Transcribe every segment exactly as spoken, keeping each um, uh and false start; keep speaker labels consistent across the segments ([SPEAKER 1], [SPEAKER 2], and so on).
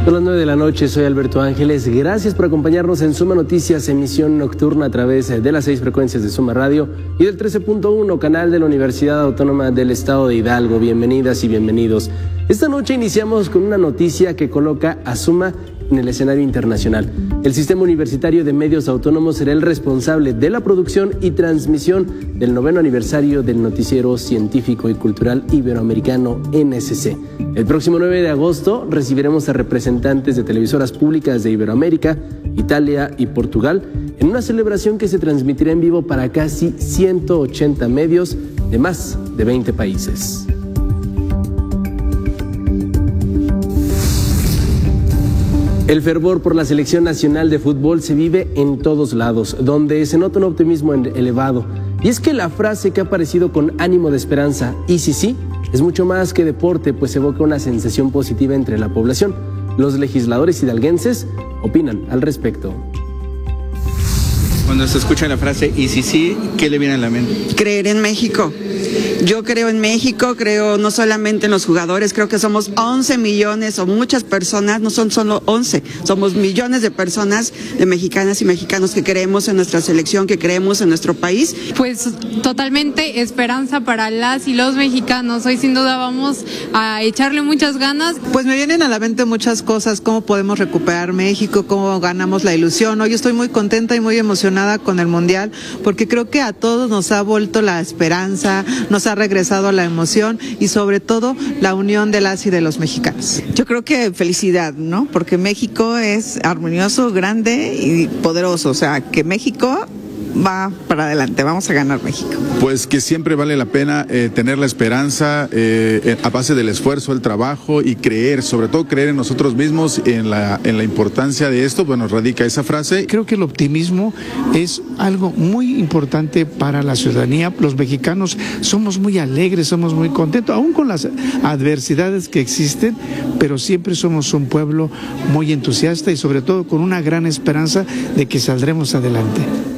[SPEAKER 1] Son las nueve de la noche, soy Alberto Ángeles. Gracias por acompañarnos en Suma Noticias, emisión nocturna a través de las seis frecuencias de Suma Radio y del trece punto uno, canal de la Universidad Autónoma del Estado de Hidalgo. Bienvenidas y bienvenidos. Esta noche iniciamos con una noticia que coloca a Suma en el escenario internacional. El Sistema Universitario de Medios Autónomos será el responsable de la producción y transmisión del noveno aniversario del Noticiero Científico y Cultural Iberoamericano N S C. El próximo nueve de agosto recibiremos a representantes de televisoras públicas de Iberoamérica, Italia y Portugal en una celebración que se transmitirá en vivo para casi ciento ochenta medios de más de veinte países. El fervor por la selección nacional de fútbol se vive en todos lados, donde se nota un optimismo elevado. Y es que la frase que ha aparecido con ánimo de esperanza, y sí, sí, es mucho más que deporte, pues evoca una sensación positiva entre la población. Los legisladores hidalguenses opinan al respecto.
[SPEAKER 2] Cuando se escucha la frase, y sí, sí, ¿qué le viene a la mente?
[SPEAKER 3] Creer en México. Yo creo en México, creo no solamente en los jugadores, creo que somos once millones o muchas personas, no son solo once, somos millones de personas, de mexicanas y mexicanos que creemos en nuestra selección, que creemos en nuestro país.
[SPEAKER 4] Pues totalmente esperanza para las y los mexicanos. Hoy sin duda vamos a echarle muchas ganas.
[SPEAKER 5] Pues me vienen a la mente muchas cosas, cómo podemos recuperar México, cómo ganamos la ilusión. Hoy estoy muy contenta y muy emocionada con el Mundial, porque creo que a todos nos ha vuelto la esperanza, nos ha regresado a la emoción y sobre todo la unión de las y de los mexicanos.
[SPEAKER 6] Yo creo que felicidad, ¿no? Porque México es armonioso, grande y poderoso, o sea, que México va para adelante, vamos a ganar México.
[SPEAKER 7] Pues que siempre vale la pena eh, tener la esperanza eh, a base del esfuerzo, el trabajo y creer, sobre todo creer en nosotros mismos, en la, en la importancia de esto. Bueno, radica esa frase.
[SPEAKER 8] Creo que el optimismo es algo muy importante para la ciudadanía. Los mexicanos somos muy alegres, somos muy contentos, aún con las adversidades que existen, pero siempre somos un pueblo muy entusiasta y sobre todo con una gran esperanza de que saldremos adelante.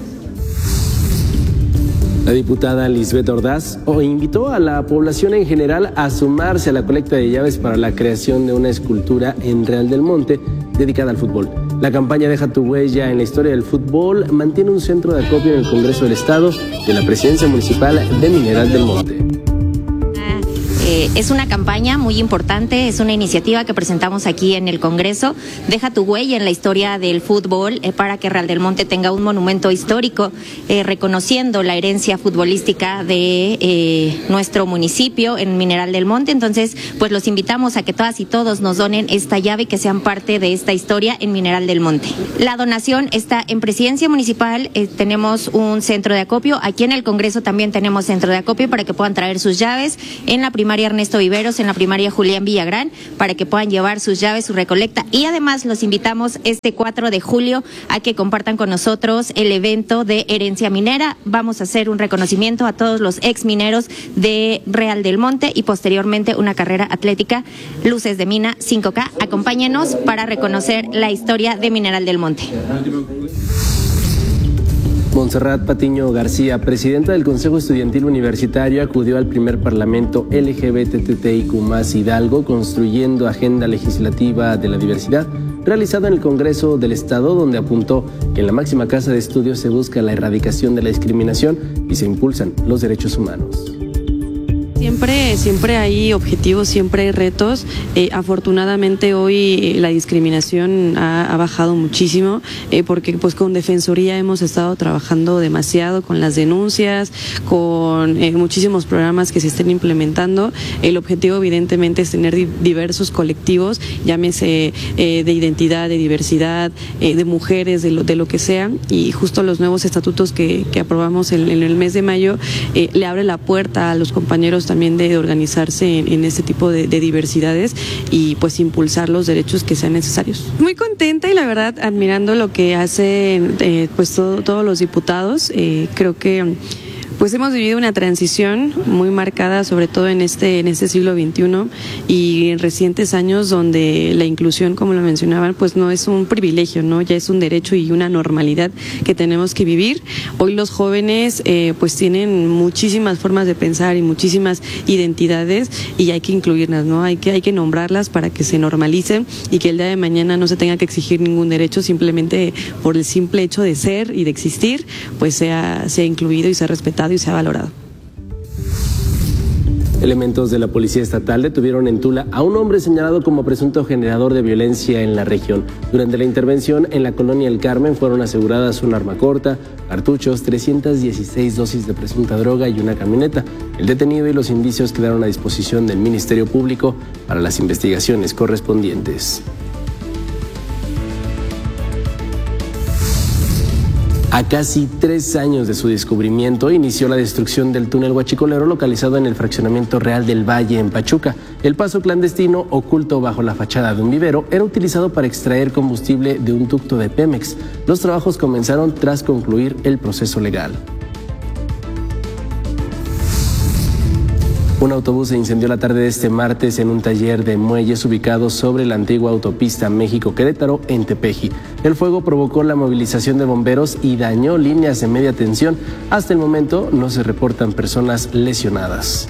[SPEAKER 1] La diputada Lisbeth Ordaz invitó a la población en general a sumarse a la colecta de llaves para la creación de una escultura en Real del Monte dedicada al fútbol. La campaña Deja tu huella en la historia del fútbol mantiene un centro de acopio en el Congreso del Estado de la Presidencia Municipal de Mineral del Monte.
[SPEAKER 9] Eh, es una campaña muy importante, es una iniciativa que presentamos aquí en el Congreso. Deja tu huella en la historia del fútbol eh, para que Real del Monte tenga un monumento histórico eh, reconociendo la herencia futbolística de eh, nuestro municipio en Mineral del Monte. Entonces, pues los invitamos a que todas y todos nos donen esta llave y que sean parte de esta historia en Mineral del Monte. La donación está en Presidencia Municipal, eh, tenemos un centro de acopio. Aquí en el Congreso también tenemos centro de acopio para que puedan traer sus llaves en la primaria Ernesto Viveros, en la primaria Julián Villagrán, para que puedan llevar sus llaves, su recolecta. Y además los invitamos este cuatro de julio a que compartan con nosotros el evento de herencia minera. Vamos a hacer un reconocimiento a todos los ex mineros de Real del Monte y posteriormente una carrera atlética Luces de Mina cinco K. Acompáñenos para reconocer la historia de Mineral del Monte.
[SPEAKER 1] Montserrat Patiño García, presidenta del Consejo Estudiantil Universitario, acudió al primer Parlamento L G B T I Q más Hidalgo, construyendo agenda legislativa de la diversidad, realizado en el Congreso del Estado, donde apuntó que en la máxima casa de estudios se busca la erradicación de la discriminación y se impulsan los derechos humanos.
[SPEAKER 10] Siempre, siempre hay objetivos, siempre hay retos. Eh, afortunadamente hoy la discriminación ha, ha bajado muchísimo eh, porque pues con Defensoría hemos estado trabajando demasiado con las denuncias, con eh, muchísimos programas que se estén implementando. El objetivo evidentemente es tener di diversos colectivos, llámese eh, de identidad, de diversidad, eh, de mujeres, de lo, de lo que sea, y justo los nuevos estatutos que, que aprobamos en, en el mes de mayo eh, le abre la puerta a los compañeros también de organizarse en, en este tipo de, de diversidades y pues impulsar los derechos que sean necesarios. Muy contenta y la verdad admirando lo que hacen eh, pues todo, todos los diputados. Eh, creo que Pues hemos vivido una transición muy marcada, sobre todo en este, en este siglo veintiuno y en recientes años donde la inclusión, como lo mencionaban, pues no es un privilegio, ¿no? Ya es un derecho y una normalidad que tenemos que vivir. Hoy los jóvenes eh, pues tienen muchísimas formas de pensar y muchísimas identidades y hay que incluirlas, ¿no? Hay que, hay que nombrarlas para que se normalicen y que el día de mañana no se tenga que exigir ningún derecho simplemente por el simple hecho de ser y de existir, pues sea, sea incluido y sea respetado y sea valorado.
[SPEAKER 1] Elementos de la Policía Estatal detuvieron en Tula a un hombre señalado como presunto generador de violencia en la región. Durante la intervención en la colonia El Carmen fueron aseguradas un arma corta, cartuchos, trescientas dieciséis dosis de presunta droga y una camioneta. El detenido y los indicios quedaron a disposición del Ministerio Público para las investigaciones correspondientes. A casi tres años de su descubrimiento, inició la destrucción del túnel Huachicolero localizado en el fraccionamiento Real del Valle en Pachuca. El paso clandestino, oculto bajo la fachada de un vivero, era utilizado para extraer combustible de un ducto de Pemex. Los trabajos comenzaron tras concluir el proceso legal. Un autobús se incendió la tarde de este martes en un taller de muelles ubicado sobre la antigua autopista México-Querétaro en Tepeji. El fuego provocó la movilización de bomberos y dañó líneas de media tensión. Hasta el momento no se reportan personas lesionadas.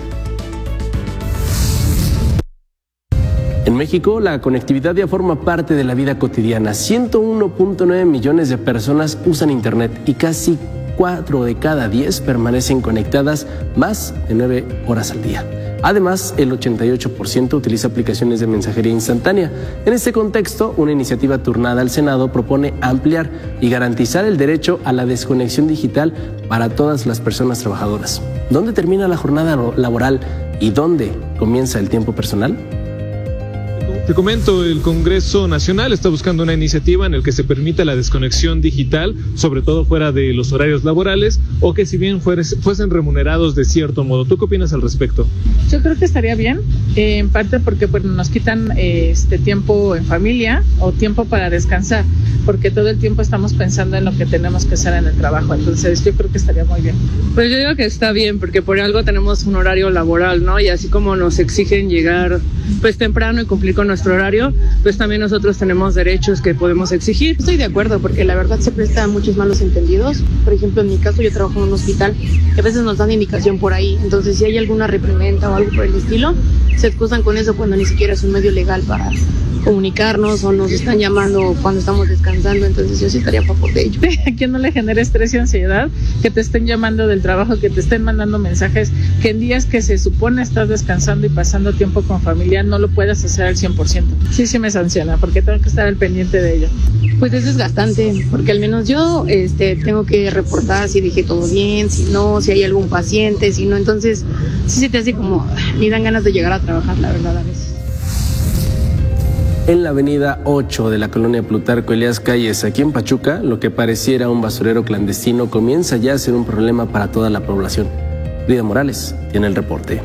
[SPEAKER 1] En México, la conectividad ya forma parte de la vida cotidiana. ciento uno punto nueve millones de personas usan Internet y casi cuatro de cada diez permanecen conectadas más de nueve horas al día. Además, el ochenta y ocho por ciento utiliza aplicaciones de mensajería instantánea. En este contexto, una iniciativa turnada al Senado propone ampliar y garantizar el derecho a la desconexión digital para todas las personas trabajadoras. ¿Dónde termina la jornada laboral y dónde comienza el tiempo personal?
[SPEAKER 11] Te comento, el Congreso Nacional está buscando una iniciativa en la que se permita la desconexión digital, sobre todo fuera de los horarios laborales, o que si bien fueres, fuesen remunerados de cierto modo. ¿Tú qué opinas al respecto?
[SPEAKER 12] Yo creo que estaría bien, eh, en parte porque pues, nos quitan eh, este tiempo en familia o tiempo para descansar, porque todo el tiempo estamos pensando en lo que tenemos que hacer en el trabajo. Entonces yo creo que estaría muy bien.
[SPEAKER 13] Pues yo digo que está bien, porque por algo tenemos un horario laboral, ¿no? Y así como nos exigen llegar pues temprano y cumplir con nuestro horario, pues también nosotros tenemos derechos que podemos exigir.
[SPEAKER 14] Estoy de acuerdo, porque la verdad se presta a muchos malos entendidos. Por ejemplo, en mi caso yo trabajo en un hospital y a veces nos dan indicación por ahí. Entonces, si hay alguna reprimenda o algo por el estilo, se excusan con eso cuando ni siquiera es un medio legal para comunicarnos o nos están llamando cuando estamos descansando. Entonces yo sí estaría a favor de ello.
[SPEAKER 12] ¿A quién no le genera estrés y ansiedad que te estén llamando del trabajo, que te estén mandando mensajes, que en días que se supone estás descansando y pasando tiempo con familia no lo puedas hacer al cien por ciento? Sí, sí me sanciona, porque tengo que estar al pendiente de ello.
[SPEAKER 14] Pues es desgastante, porque al menos yo este, tengo que reportar si dejé todo bien, si no, si hay algún paciente, si no, entonces sí se te hace como, ni dan ganas de llegar a trabajar, la verdad, a veces.
[SPEAKER 1] En la avenida ocho de la colonia Plutarco Elías Calles, aquí en Pachuca, lo que pareciera un basurero clandestino comienza ya a ser un problema para toda la población. Frida Morales tiene el reporte.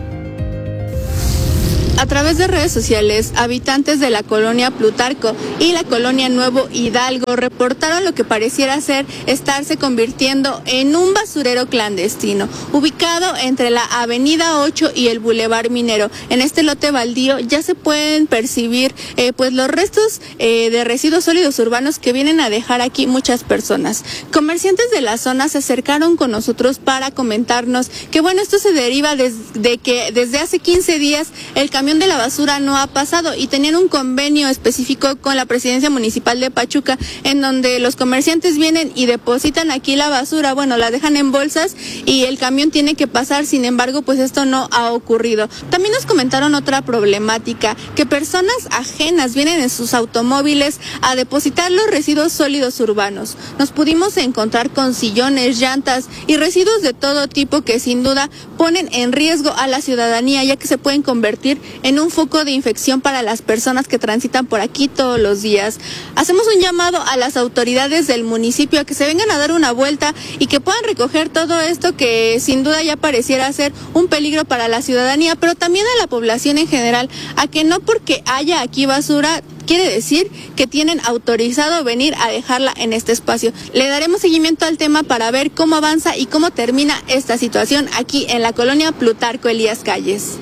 [SPEAKER 15] A través de redes sociales, habitantes de la colonia Plutarco y la colonia Nuevo Hidalgo reportaron lo que pareciera ser estarse convirtiendo en un basurero clandestino, ubicado entre la avenida ocho y el Boulevard Minero. En este lote baldío ya se pueden percibir eh, pues los restos eh, de residuos sólidos urbanos que vienen a dejar aquí muchas personas. Comerciantes de la zona se acercaron con nosotros para comentarnos que bueno, esto se deriva de, de que desde hace quince días el camión de la basura no ha pasado y tenían un convenio específico con la Presidencia Municipal de Pachuca en donde los comerciantes vienen y depositan aquí la basura, bueno, la dejan en bolsas y el camión tiene que pasar, sin embargo, pues esto no ha ocurrido. También nos comentaron otra problemática, que personas ajenas vienen en sus automóviles a depositar los residuos sólidos urbanos. Nos pudimos encontrar con sillones, llantas y residuos de todo tipo que sin duda ponen en riesgo a la ciudadanía, ya que se pueden convertir en un foco de infección para las personas que transitan por aquí todos los días. Hacemos un llamado a las autoridades del municipio a que se vengan a dar una vuelta y que puedan recoger todo esto que sin duda ya pareciera ser un peligro para la ciudadanía, pero también a la población en general, a que no porque haya aquí basura quiere decir que tienen autorizado venir a dejarla en este espacio. Le daremos seguimiento al tema para ver cómo avanza y cómo termina esta situación aquí en la colonia Plutarco Elías Calles.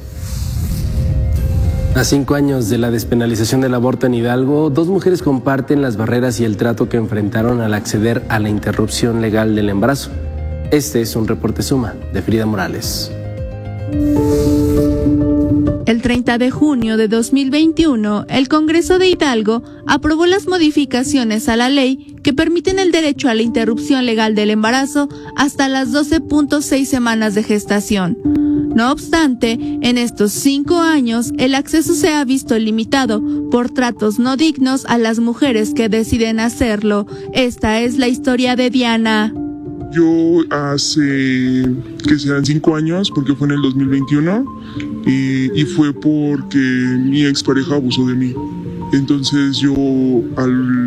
[SPEAKER 1] A cinco años de la despenalización del aborto en Hidalgo, dos mujeres comparten las barreras y el trato que enfrentaron al acceder a la interrupción legal del embarazo. Este es un reporte Suma de Frida Morales.
[SPEAKER 16] El treinta de junio de dos mil veintiuno, el Congreso de Hidalgo aprobó las modificaciones a la ley que permiten el derecho a la interrupción legal del embarazo hasta las doce punto seis semanas de gestación. No obstante, en estos cinco años, el acceso se ha visto limitado por tratos no dignos a las mujeres que deciden hacerlo. Esta es la historia de Diana.
[SPEAKER 17] Yo hace que sean cinco años, porque fue en el dos mil veintiuno, y, y fue porque mi expareja abusó de mí. Entonces yo a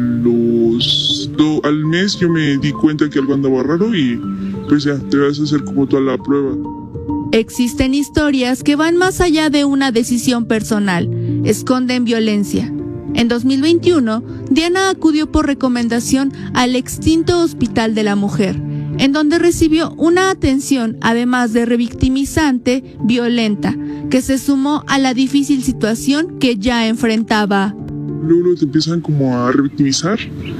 [SPEAKER 17] los do, al mes yo me di cuenta que algo andaba raro y pues ya te vas a hacer como toda la prueba.
[SPEAKER 16] Existen historias que van más allá de una decisión personal, esconden violencia. En dos mil veintiuno, Diana acudió por recomendación al extinto Hospital de la Mujer, en donde recibió una atención, además de revictimizante, violenta, que se sumó a la difícil situación que ya enfrentaba.
[SPEAKER 17] Luego te empiezan como a revictimizar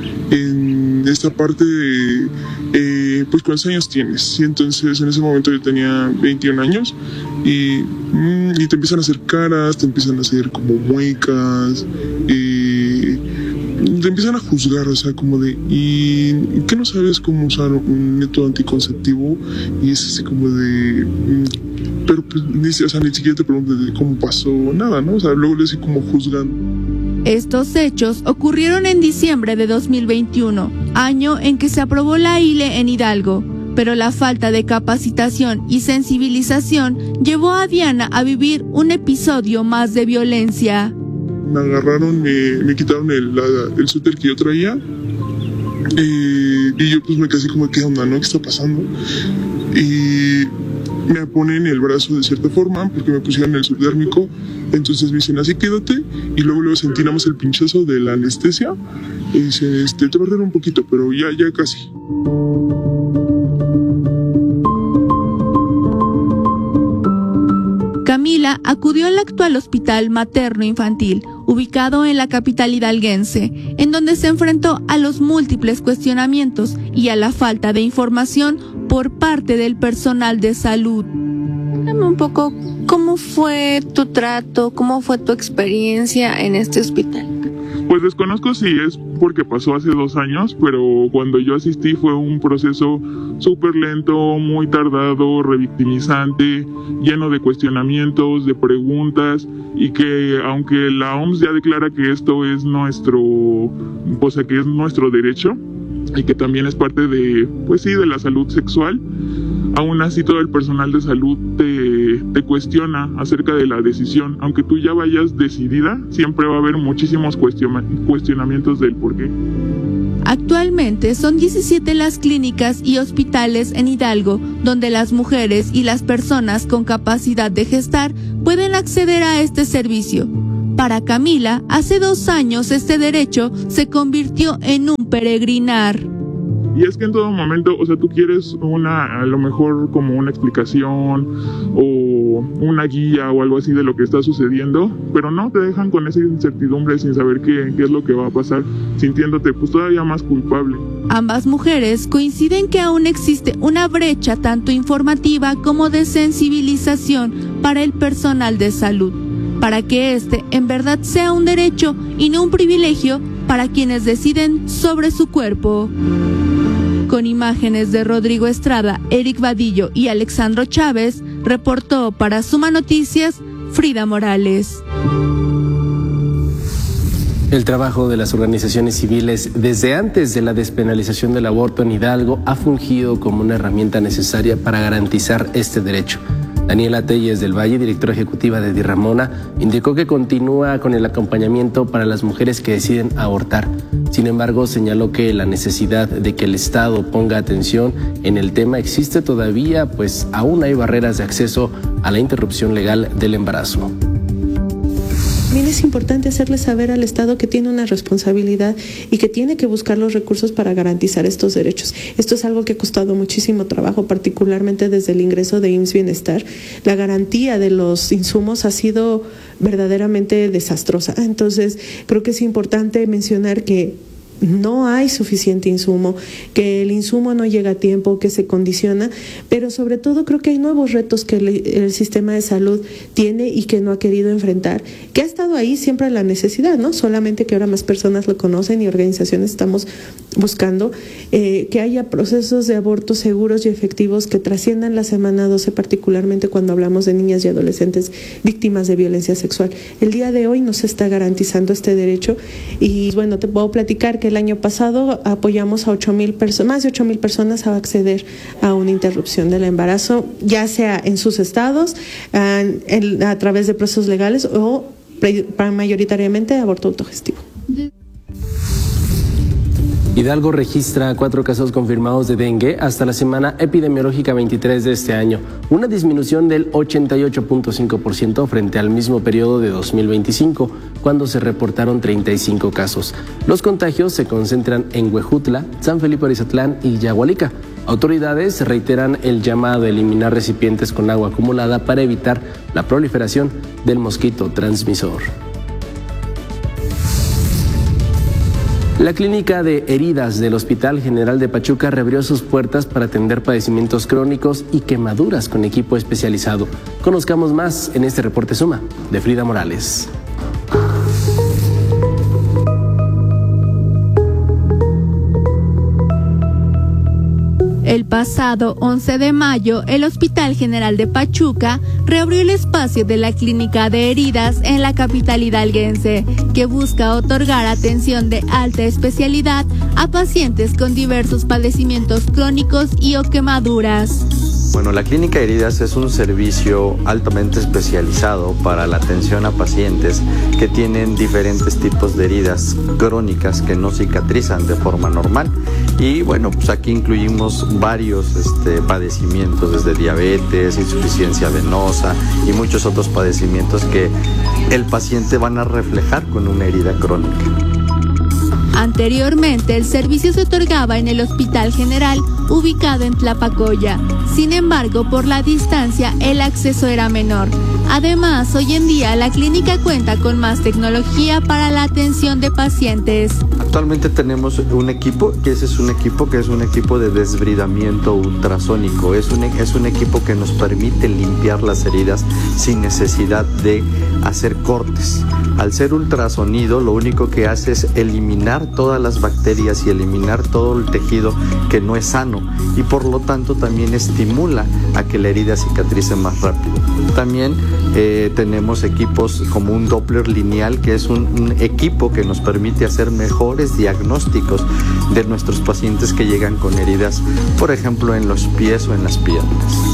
[SPEAKER 17] en esta parte de, eh, pues ¿cuántos años tienes? Y entonces en ese momento yo tenía veintiún años y, y te empiezan a hacer caras, te empiezan a hacer como muecas, y te empiezan a juzgar, o sea, como de, ¿y qué no sabes cómo usar un método anticonceptivo? Y es así como de, pero pues, ni, o sea, ni siquiera te preguntas de cómo pasó, nada, ¿no? O sea, luego le así como juzgando.
[SPEAKER 16] Estos hechos ocurrieron en diciembre de dos mil veintiuno, año en que se aprobó la I L E en Hidalgo, pero la falta de capacitación y sensibilización llevó a Diana a vivir un episodio más de violencia.
[SPEAKER 17] Me agarraron, me, me quitaron el, la, el suéter que yo traía, eh, y yo pues me quedé como, ¿qué onda, no? ¿Qué está pasando? Y me ponen el brazo de cierta forma porque me pusieron el subdérmico, entonces me dicen así quédate, y luego luego sentí nada más el pinchazo de la anestesia y dicen, este, te va a arder un poquito, pero ya, ya casi.
[SPEAKER 16] Camila acudió al actual hospital materno-infantil, ubicado en la capital hidalguense, en donde se enfrentó a los múltiples cuestionamientos y a la falta de información por parte del personal de salud.
[SPEAKER 14] Cuéntame un poco, ¿cómo fue tu trato, cómo fue tu experiencia en este hospital?
[SPEAKER 17] Pues desconozco si es porque pasó hace dos años, pero cuando yo asistí fue un proceso súper lento, muy tardado, revictimizante, lleno de cuestionamientos, de preguntas, y que aunque la O M S ya declara que esto es nuestro, o sea, que es nuestro derecho, y que también es parte de, pues sí, de la salud sexual, aún así todo el personal de salud te, te cuestiona acerca de la decisión. Aunque tú ya vayas decidida, siempre va a haber muchísimos cuestionamientos del por qué.
[SPEAKER 16] Actualmente son diecisiete las clínicas y hospitales en Hidalgo donde las mujeres y las personas con capacidad de gestar pueden acceder a este servicio. Para Camila, hace dos años este derecho se convirtió en un peregrinar.
[SPEAKER 17] Y es que en todo momento, o sea, tú quieres una, a lo mejor como una explicación o una guía o algo así de lo que está sucediendo, pero no, te dejan con esa incertidumbre sin saber qué, qué es lo que va a pasar, sintiéndote pues todavía más culpable.
[SPEAKER 16] Ambas mujeres coinciden que aún existe una brecha tanto informativa como de sensibilización para el personal de salud, para que este en verdad sea un derecho y no un privilegio para quienes deciden sobre su cuerpo. Con imágenes de Rodrigo Estrada, Eric Vadillo y Alexandro Chávez, reportó para Suma Noticias, Frida Morales.
[SPEAKER 1] El trabajo de las organizaciones civiles desde antes de la despenalización del aborto en Hidalgo ha fungido como una herramienta necesaria para garantizar este derecho. Daniela Telles del Valle, directora ejecutiva de Dirramona, indicó que continúa con el acompañamiento para las mujeres que deciden abortar. Sin embargo, señaló que la necesidad de que el Estado ponga atención en el tema existe todavía, pues aún hay barreras de acceso a la interrupción legal del embarazo.
[SPEAKER 18] También es importante hacerle saber al Estado que tiene una responsabilidad y que tiene que buscar los recursos para garantizar estos derechos. Esto es algo que ha costado muchísimo trabajo, particularmente desde el ingreso de I M S S Bienestar. La garantía de los insumos ha sido verdaderamente desastrosa. Entonces, creo que es importante mencionar que no hay suficiente insumo, que el insumo no llega a tiempo, que se condiciona, pero sobre todo creo que hay nuevos retos que el, el sistema de salud tiene y que no ha querido enfrentar, que ha estado ahí siempre la necesidad, ¿no? Solamente que ahora más personas lo conocen y organizaciones estamos buscando eh, que haya procesos de aborto seguros y efectivos que trasciendan la semana doce, particularmente cuando hablamos de niñas y adolescentes víctimas de violencia sexual. El día de hoy no se está garantizando este derecho y bueno, te puedo platicar que el año pasado apoyamos a ocho mil personas, más de ocho mil personas a acceder a una interrupción del embarazo, ya sea en sus estados, a, en, a través de procesos legales o mayoritariamente aborto autogestivo.
[SPEAKER 1] Hidalgo registra cuatro casos confirmados de dengue hasta la semana epidemiológica veintitrés de este año, una disminución del ochenta y ocho punto cinco por ciento frente al mismo periodo de dos mil veinticinco, cuando se reportaron treinta y cinco casos. Los contagios se concentran en Huejutla, San Felipe Arizatlán y Yagualica. Autoridades reiteran el llamado a eliminar recipientes con agua acumulada para evitar la proliferación del mosquito transmisor. La clínica de heridas del Hospital General de Pachuca reabrió sus puertas para atender padecimientos crónicos y quemaduras con equipo especializado. Conozcamos más en este reporte Suma de Frida Morales.
[SPEAKER 16] El pasado once de mayo, el Hospital General de Pachuca reabrió el espacio de la Clínica de Heridas en la capital hidalguense, que busca otorgar atención de alta especialidad a pacientes con diversos padecimientos crónicos y o quemaduras.
[SPEAKER 19] Bueno, la Clínica de Heridas es un servicio altamente especializado para la atención a pacientes que tienen diferentes tipos de heridas crónicas que no cicatrizan de forma normal. Y bueno, pues aquí incluimos varios este, padecimientos, desde diabetes, insuficiencia venosa y muchos otros padecimientos que el paciente van a reflejar con una herida crónica.
[SPEAKER 16] Anteriormente, el servicio se otorgaba en el Hospital General, ubicado en Tlapacoya. Sin embargo, por la distancia, el acceso era menor. Además, hoy en día, la clínica cuenta con más tecnología para la atención de pacientes.
[SPEAKER 19] Actualmente tenemos un equipo, que ese es un equipo que es un equipo de desbridamiento ultrasónico. Es un, es un equipo que nos permite limpiar las heridas sin necesidad de hacer cortes. Al ser ultrasonido, lo único que hace es eliminar todas las bacterias y eliminar todo el tejido que no es sano y por lo tanto también estimula a que la herida cicatrice más rápido. También eh, tenemos equipos como un Doppler lineal, que es un, un equipo que nos permite hacer mejores diagnósticos de nuestros pacientes que llegan con heridas, por ejemplo, en los pies o en las piernas.